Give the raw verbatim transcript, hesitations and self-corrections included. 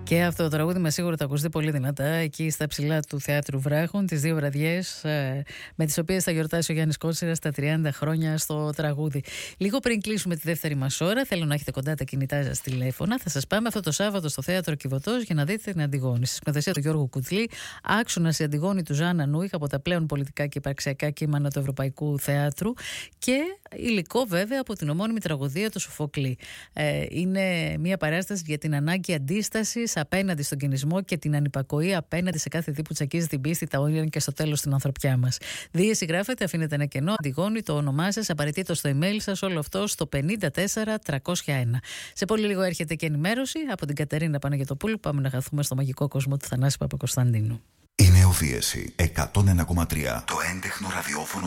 Και αυτό το τραγούδι με σίγουρο το ακουστεί πολύ δυνατά εκεί στα ψηλά του Θεάτρου Βράχων, τις δύο βραδιές ε, με τις οποίες θα γιορτάσει ο Γιάννης Κότσιρας τα τριάντα χρόνια στο τραγούδι. Λίγο πριν κλείσουμε τη δεύτερη μας ώρα, θέλω να έχετε κοντά τα κινητά σας τηλέφωνα. Θα σας πάμε αυτό το Σάββατο στο Θέατρο Κιβωτός για να δείτε την Αντιγόνη. Στη σκηνοθεσία του Γιώργου Κουτλή, άξονας η Αντιγόνη του Ζάνα Νούιχ από τα πλέον πολιτικά και υπαρξιακά κείμενα του Ευρωπαϊκού Θεάτρου και υλικό βέβαια από την ομώνυμη τραγωδία του Σοφοκλή. Ε, είναι μια παράσταση για την ανάγκη αντίστασης απέναντι στον κινησμό και την ανυπακοή απέναντι σε κάθε τι που τσακίζει την πίστη, τα όνειρα και στο τέλος την ανθρωπιά μας. Δίεση γράφετε, αφήνετε ένα κενό, Αντιγόνη, το όνομά σας, απαραίτητο στο email σας, όλο αυτό στο πενήντα τέσσερα τριακόσια ένα. Σε πολύ λίγο έρχεται και ενημέρωση από την Κατερίνα Παναγιωτοπούλου. Πάμε να χαθούμε στο μαγικό κόσμο του Θανάση Παπακοσταντίνου. Η Νεοδίεση εκατόν ένα κόμμα τρία, το έντεχνο ραδιόφωνο